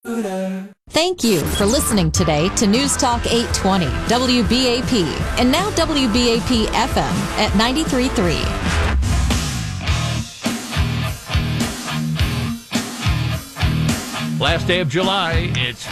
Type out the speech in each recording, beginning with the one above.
Thank you for listening today to News Talk 820 WBAP and now WBAP FM at 93.3. Last day of July, it's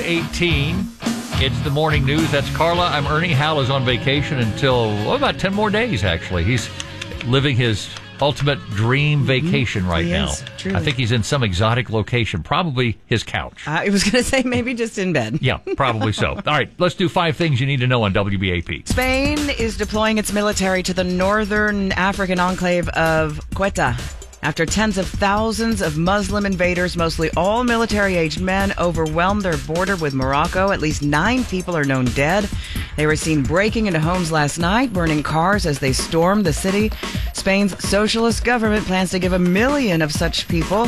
5:18. It's the morning news. That's Carla. I'm Ernie. Hal is on vacation until about 10 more days, actually. He's living his ultimate dream vacation right now. Truly. I think he's in some exotic location, probably his couch. I was going to say maybe just in bed. Yeah, probably so. All right, let's do 5 things you need to know on WBAP. Spain is deploying its military to the northern African enclave of Ceuta after tens of thousands of Muslim invaders, mostly all military-aged men, overwhelmed their border with Morocco. At least 9 people are known dead. They were seen breaking into homes last night, burning cars as they stormed the city. Spain's socialist government plans to give 1 million of such people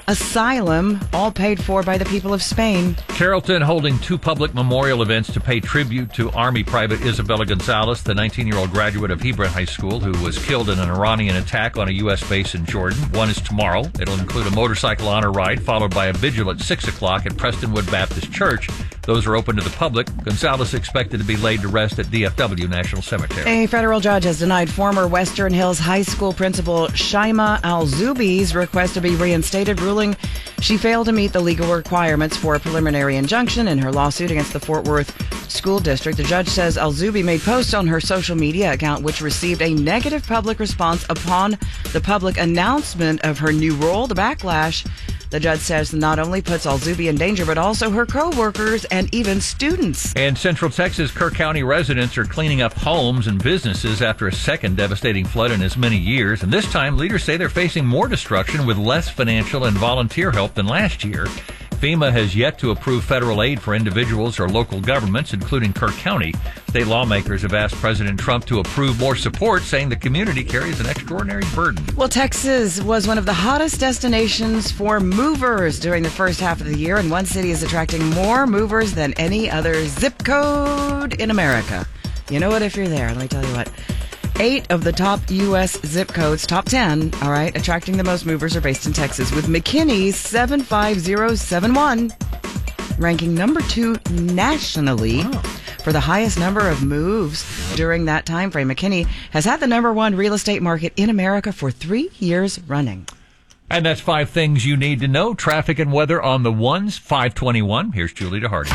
asylum, all paid for by the people of Spain. Carrollton holding 2 public memorial events to pay tribute to Army Private Isabella Gonzalez, the 19-year-old graduate of Hebron High School who was killed in an Iranian attack on a U.S. base in Jordan. One is tomorrow. It'll include a motorcycle honor ride followed by a vigil at 6 o'clock at Prestonwood Baptist Church. Those are open to the public. Gonzalez expected to be laid to rest at DFW National Cemetery. A federal judge has denied former Western Hills High School principal Shaima Al-Zubi's request to be reinstated, ruling she failed to meet the legal requirements for a preliminary injunction in her lawsuit against the Fort Worth School District. The judge says Al-Zubi made posts on her social media account which received a negative public response upon the public announcement of her new role. The backlash, the judge says, not only puts Al-Zubi in danger, but also her co-workers and even students. In Central Texas, Kerr County residents are cleaning up homes and businesses after a second devastating flood in as many years. And this time, leaders say they're facing more destruction with less financial and volunteer help than last year. FEMA has yet to approve federal aid for individuals or local governments, including Kerr County. State lawmakers have asked President Trump to approve more support, saying the community carries an extraordinary burden. Well, Texas was one of the hottest destinations for movers during the first half of the year, and one city is attracting more movers than any other zip code in America. You know what, if you're there, let me tell you what. 8 of the top U.S. zip codes, top 10, all right, attracting the most movers are based in Texas, with McKinney's 75071 ranking number 2 nationally for the highest number of moves during that time frame. McKinney has had the number 1 real estate market in America for 3 years running. And that's 5 things you need to know. Traffic and weather on the ones, 521. Here's Julie DeHardy.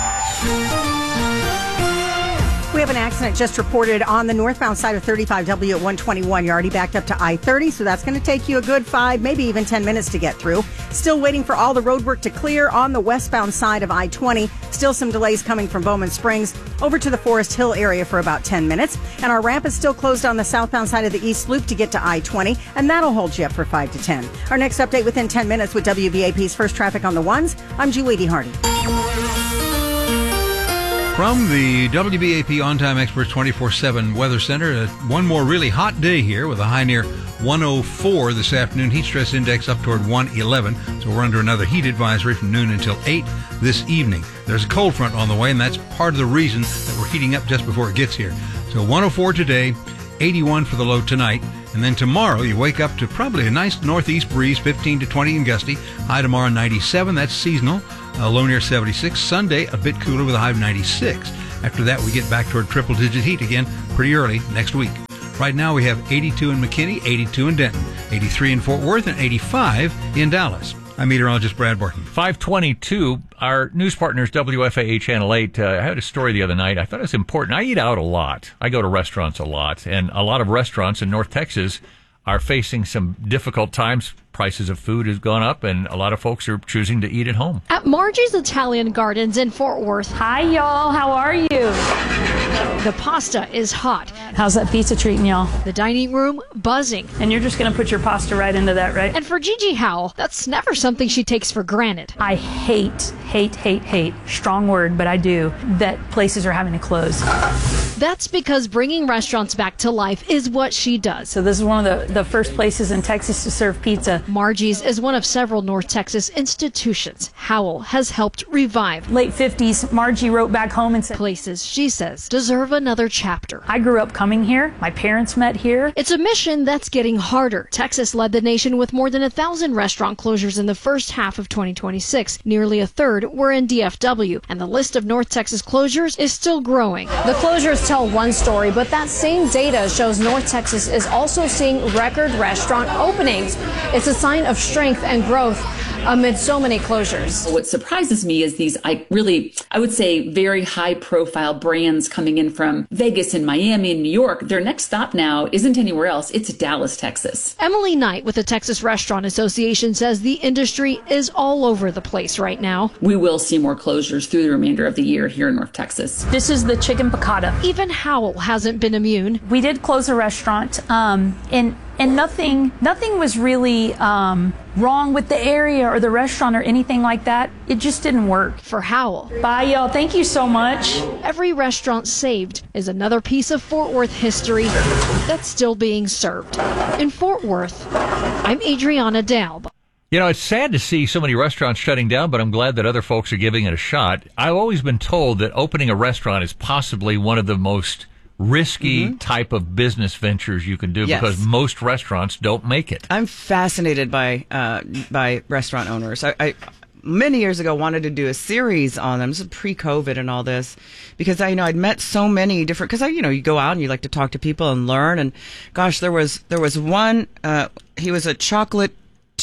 We have an accident just reported on the northbound side of 35W at 121. You're already backed up to I-30, so that's going to take you a good 5, maybe even 10 minutes to get through. Still waiting for all the road work to clear on the westbound side of I-20. Still some delays coming from Bowman Springs over to the Forest Hill area for about 10 minutes. And our ramp is still closed on the southbound side of the East Loop to get to I-20, and that'll hold you up for 5 to 10. Our next update within 10 minutes with WBAP's First Traffic on the Ones. I'm Julie DeHardy. From the WBAP On-Time Experts 24/7 Weather Center, one more really hot day here with a high near 104 this afternoon. Heat stress index up toward 111, so we're under another heat advisory from noon until 8 this evening. There's a cold front on the way, and that's part of the reason that we're heating up just before it gets here. So 104 today, 81 for the low tonight, and then tomorrow you wake up to probably a nice northeast breeze, 15 to 20 and gusty. High tomorrow 97, that's seasonal. Low near 76. Sunday, a bit cooler with a high of 96. After that, we get back toward triple-digit heat again pretty early next week. Right now, we have 82 in McKinney, 82 in Denton, 83 in Fort Worth, and 85 in Dallas. I'm meteorologist Brad Barton. 522, our news partners, WFAA Channel 8, I had a story the other night. I thought it was important. I eat out a lot. I go to restaurants a lot, and a lot of restaurants in North Texas are facing some difficult times. Prices of food has gone up, and a lot of folks are choosing to eat at home. At Margie's Italian Gardens in Fort Worth. Hi, y'all. How are you? The pasta is hot. How's that pizza treating y'all? The dining room buzzing. And you're just going to put your pasta right into that, right? And for Gigi Howell, that's never something she takes for granted. I hate, strong word, but I do, that places are having to close. That's because bringing restaurants back to life is what she does. So this is one of the first places in Texas to serve pizza. Margie's is one of several North Texas institutions Howell has helped revive. Late 50s, Margie wrote back home and said, Places, she says, deserve another chapter. I grew up coming here. My parents met here. It's a mission that's getting harder. Texas led the nation with more than 1,000 restaurant closures in the first half of 2026. Nearly a third were in DFW, and the list of North Texas closures is still growing. The closures tell one story, but that same data shows North Texas is also seeing record restaurant openings. It's a sign of strength and growth amid so many closures. What surprises me is these, I would say, very high profile brands coming in from Vegas and Miami and New York. Their next stop now isn't anywhere else. It's Dallas, Texas. Emily Knight with the Texas Restaurant Association says the industry is all over the place right now. We will see more closures through the remainder of the year here in North Texas. This is the chicken piccata. Even Howell hasn't been immune. We did close a restaurant, and nothing was really wrong with the area or the restaurant or anything like that. It just didn't work. For Howell, Bye, y'all. Thank you so much. every restaurant saved is another piece of Fort Worth history that's still being served. In Fort Worth, I'm Adriana Dalb. You know, it's sad to see so many restaurants shutting down, but I'm glad that other folks are giving it a shot. I've always been told that opening a restaurant is possibly one of the most risky type of business ventures you can do because most restaurants don't make it. I'm fascinated by restaurant owners. I many years ago wanted to do a series on them. This is pre-COVID and all this, because I'd met so many different. Because you go out and you like to talk to people and learn. And gosh, there was one. He was a chocolatier.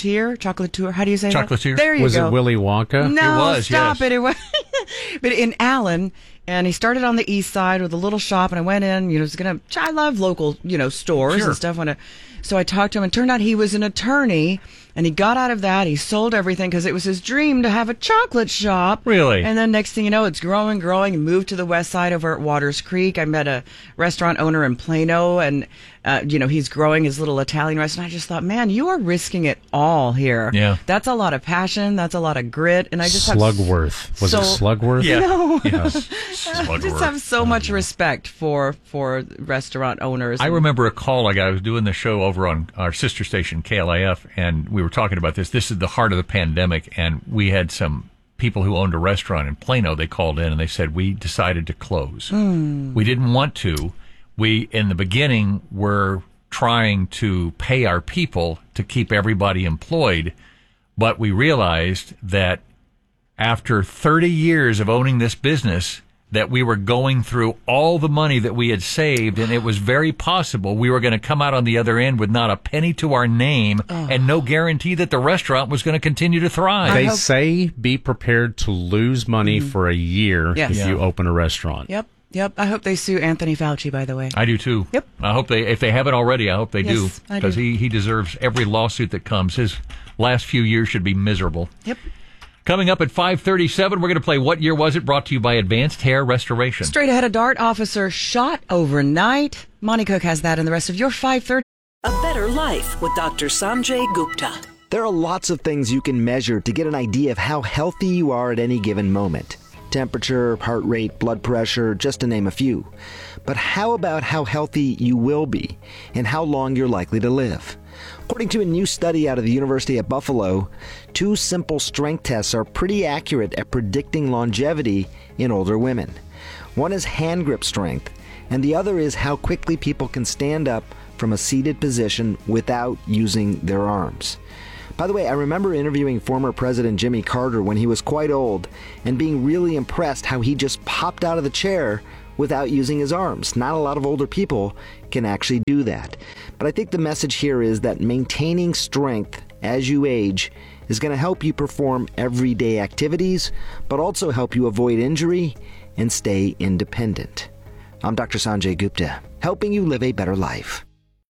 How do you say that? Chocolatier. There you Was go. it Willy Wonka? No, It was, stop yes. it. It was, but in Allen. And he started on the east side with a little shop, and I went in, I love local, stores and stuff. So I talked to him, and it turned out he was an attorney, and he got out of that. He sold everything because it was his dream to have a chocolate shop. Really? And then next thing you know, it's growing, and moved to the west side over at Waters Creek. I met a restaurant owner in Plano, and, he's growing his little Italian restaurant. I just thought, man, you are risking it all here. Yeah. That's a lot of passion. That's a lot of grit. And I just Slugworth. Was it Slugworth? Yeah. No. Yes. I just have so much respect for restaurant owners. I remember a call I got. I was doing the show over on our sister station, KLIF, and we were talking about this. This is the heart of the pandemic, and we had some people who owned a restaurant in Plano. They called in, and they said, we decided to close. We didn't want to. We, in the beginning, were trying to pay our people to keep everybody employed, but we realized that after 30 years of owning this business, that we were going through all the money that we had saved, and it was very possible we were going to come out on the other end with not a penny to our name and no guarantee that the restaurant was going to continue to thrive. They say be prepared to lose money for a year if you open a restaurant. Yep. I hope they sue Anthony Fauci, by the way. I do too. Yep. I hope if they haven't already, I hope they do. Yes, I do. Because he deserves every lawsuit that comes. His last few years should be miserable. Yep. Coming up at 5:37, we're going to play What Year Was It? Brought to you by Advanced Hair Restoration. Straight ahead, a DART officer shot overnight. Monty Cook has that and the rest of your 5:30. A Better Life with Dr. Sanjay Gupta. There are lots of things you can measure to get an idea of how healthy you are at any given moment. Temperature, heart rate, blood pressure, just to name a few. But how about how healthy you will be and how long you're likely to live? According to a new study out of the University at Buffalo, 2 simple strength tests are pretty accurate at predicting longevity in older women. One is hand grip strength, and the other is how quickly people can stand up from a seated position without using their arms. By the way, I remember interviewing former President Jimmy Carter when he was quite old and being really impressed how he just popped out of the chair without using his arms. Not a lot of older people can actually do that. But I think the message here is that maintaining strength as you age is going to help you perform everyday activities, but also help you avoid injury and stay independent. I'm Dr. Sanjay Gupta, helping you live a better life.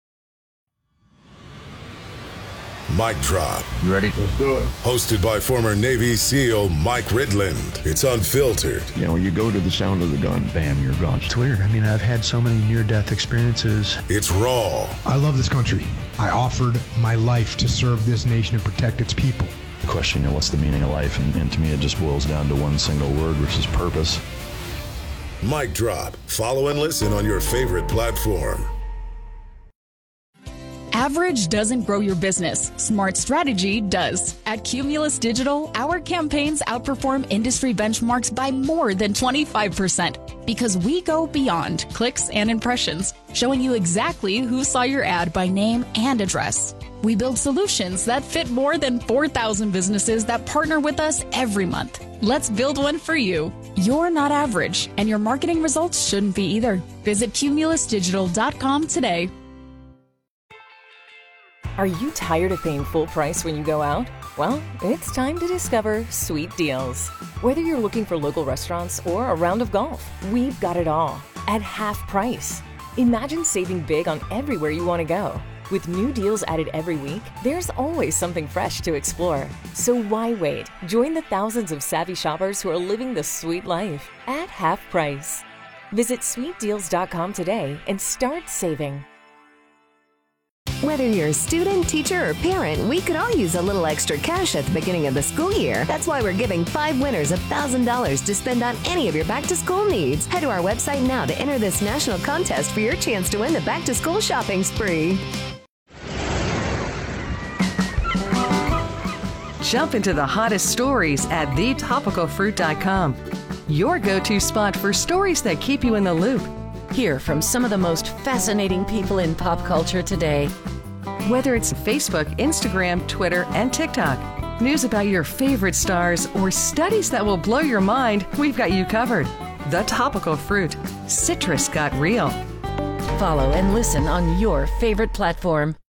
Mic Drop. You ready? Let's do it. Hosted by former Navy SEAL Mike Ridland. It's unfiltered. When you go to the sound of the gun, bam, you're gone. It's weird. I've had so many near-death experiences. It's raw. I love this country. I offered my life to serve this nation and protect its people. The question, what's the meaning of life? And to me, it just boils down to one single word, which is purpose. Mic Drop. Follow and listen on your favorite platform. Average doesn't grow your business. Smart strategy does. At Cumulus Digital, our campaigns outperform industry benchmarks by more than 25% because we go beyond clicks and impressions, showing you exactly who saw your ad by name and address. We build solutions that fit more than 4,000 businesses that partner with us every month. Let's build one for you. You're not average, and your marketing results shouldn't be either. Visit cumulusdigital.com today. Are you tired of paying full price when you go out? Well, it's time to discover Sweet Deals. Whether you're looking for local restaurants or a round of golf, we've got it all at half price. Imagine saving big on everywhere you want to go. With new deals added every week, there's always something fresh to explore. So why wait? Join the thousands of savvy shoppers who are living the sweet life at half price. Visit sweetdeals.com today and start saving. Whether you're a student, teacher, or parent, we could all use a little extra cash at the beginning of the school year. That's why we're giving 5 winners $1,000 to spend on any of your back-to-school needs. Head to our website now to enter this national contest for your chance to win the back-to-school shopping spree. Jump into the hottest stories at thetopicalfruit.com. Your go-to spot for stories that keep you in the loop. Hear from some of the most fascinating people in pop culture today. Whether it's Facebook, Instagram, Twitter, and TikTok, news about your favorite stars, or studies that will blow your mind, we've got you covered. The Topical Fruit. Citrus got real. Follow and listen on your favorite platform.